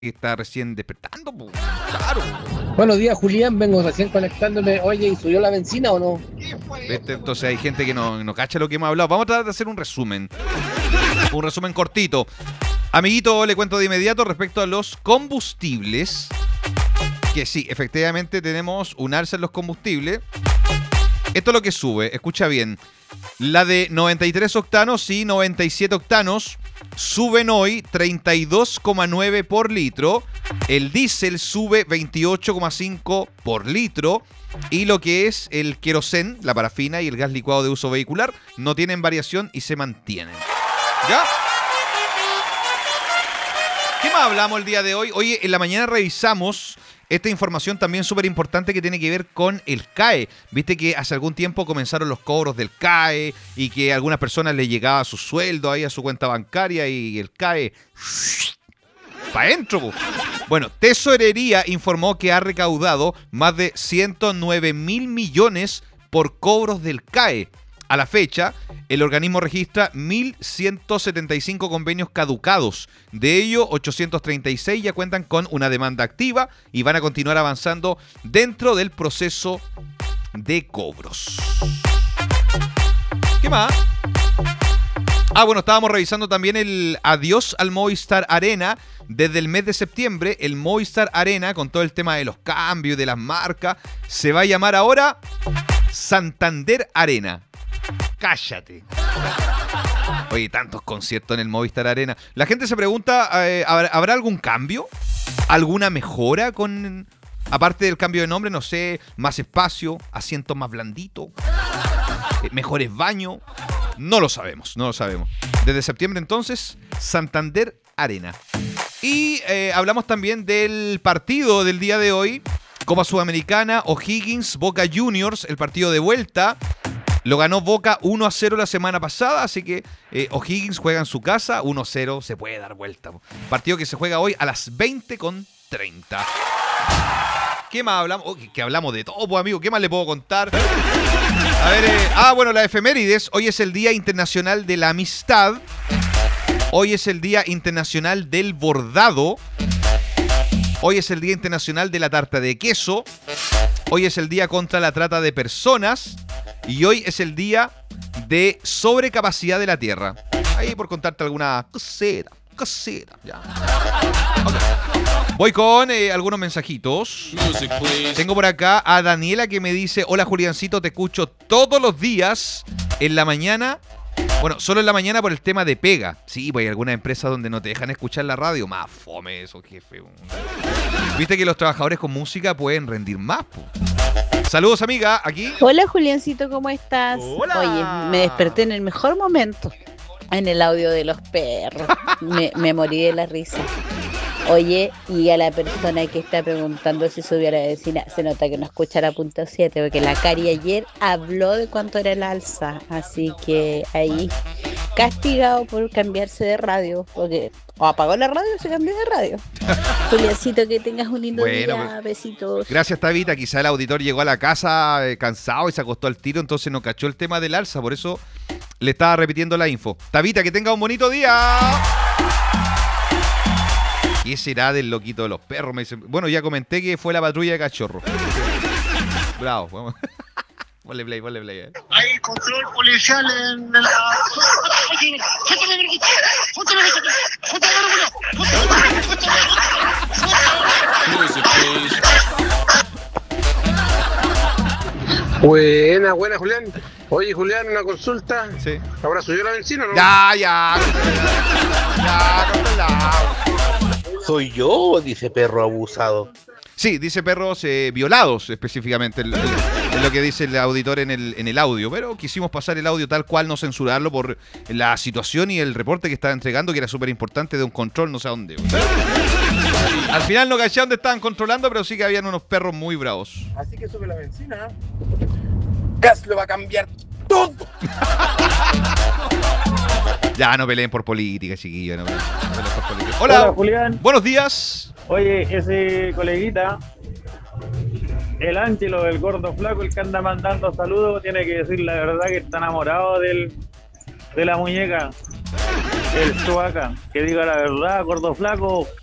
que está recién despertando, po. Claro. Buenos días, Julián. Vengo recién conectándome. Oye, ¿y subió la benzina o no? Entonces hay gente que no cacha lo que hemos hablado. Vamos a tratar de hacer un resumen. Un resumen cortito. Amiguito, le cuento de inmediato respecto a los combustibles. Que sí, efectivamente tenemos un alza en los combustibles. Esto es lo que sube, escucha bien. La de 93 octanos y 97 octanos suben hoy 32,9 por litro. El diésel sube 28,5 por litro. Y lo que es el querosén, la parafina y el gas licuado de uso vehicular no tienen variación y se mantienen. ¿Ya? ¿Qué más hablamos el día de hoy? Oye, en la mañana revisamos esta información también súper importante que tiene que ver con el CAE. Viste que hace algún tiempo comenzaron los cobros del CAE y que a algunas personas les llegaba su sueldo ahí a su cuenta bancaria y el CAE para adentro. Bueno, Tesorería informó que ha recaudado más de 109.000 millones por cobros del CAE. A la fecha, el organismo registra 1.175 convenios caducados. De ellos, 836 ya cuentan con una demanda activa y van a continuar avanzando dentro del proceso de cobros. ¿Qué más? Bueno, estábamos revisando también el adiós al Movistar Arena. Desde el mes de septiembre, el Movistar Arena, con todo el tema de los cambios y de las marcas, se va a llamar ahora Santander Arena. Cállate. Oye, tantos conciertos en el Movistar Arena. La gente se pregunta, ¿habrá algún cambio? ¿Alguna mejora con, aparte del cambio de nombre? No sé, más espacio, asientos más blanditos, mejores baños. No lo sabemos. Desde septiembre entonces, Santander Arena. Y hablamos también del partido del día de hoy. Copa Sudamericana, O'Higgins, Boca Juniors, el partido de vuelta. Lo ganó Boca 1-0 la semana pasada, así que O'Higgins juega en su casa, 1-0, se puede dar vuelta. Partido que se juega hoy a las 20:30. ¿Qué más hablamos? Que hablamos de todo, pues, amigo. ¿Qué más le puedo contar? A ver, bueno, la efemérides. Hoy es el Día Internacional de la Amistad. Hoy es el Día Internacional del Bordado. Hoy es el Día Internacional de la Tarta de Queso. Hoy es el Día contra la Trata de Personas. Y hoy es el Día de Sobrecapacidad de la Tierra. Ahí por contarte alguna cosera. Ya. Okay. Voy con algunos mensajitos. Tengo por acá a Daniela que me dice: hola Juliancito, te escucho todos los días en la mañana. Bueno, solo en la mañana por el tema de pega. Sí, pues hay algunas empresas donde no te dejan escuchar la radio. Más fome eso, jefe. Viste que los trabajadores con música pueden rendir más, po. Saludos, amiga, aquí. Hola, Juliancito, ¿cómo estás? Hola. Oye, me desperté en el mejor momento, en el audio de los perros. Me morí de la risa. Oye, y a la persona que está preguntando si subió a la vecina, se nota que no escucha la punta 7, porque la Cari ayer habló de cuánto era el alza, así que ahí castigado por cambiarse de radio, porque o apagó la radio o se cambió de radio. Juliancito, que tengas un lindo día, besitos. Gracias, Tabita. Quizá el auditor llegó a la casa cansado y se acostó al tiro, entonces no cachó el tema del alza, por eso le estaba repitiendo la info. Tabita, que tenga un bonito día. ¿Qué será del loquito de los perros? Me dice, bueno, ya comenté que fue la patrulla de cachorro. Bravo, vamos. Ponle play. Hay control policial en la... Buena, Julián. Oye, Julián, una consulta. Sí. ¿Ahora subió la benzina o no? Ya, ¿Soy yo o dice perro abusado? Sí, dice perros violados específicamente, es lo que dice el auditor en el audio, pero quisimos pasar el audio tal cual, no censurarlo por la situación y el reporte que estaba entregando, que era súper importante, de un control no sé a dónde. Al final no caché dónde estaban controlando, pero sí que habían unos perros muy bravos. Así que sube la benzina. Gas lo va a cambiar todo. Ya, no peleen por política, chiquillos. No peleen por política. Hola, Julián. Buenos días. Oye, ese coleguita, el Ángelo, el gordo flaco, el que anda mandando saludos, tiene que decir la verdad que está enamorado de la muñeca, el Chewbacca. Que diga la verdad, gordo flaco,